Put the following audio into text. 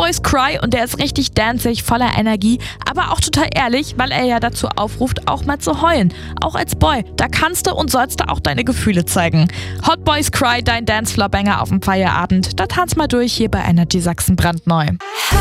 Boys Cry und der ist richtig danceig, voller Energie, aber auch total ehrlich, weil er ja dazu aufruft, auch mal zu heulen. Auch als Boy, da kannst du und sollst du auch deine Gefühle zeigen. Hot Boys Cry, dein Dancefloor-Banger auf dem Feierabend. Da tanz mal durch hier bei Energy Sachsen brandneu.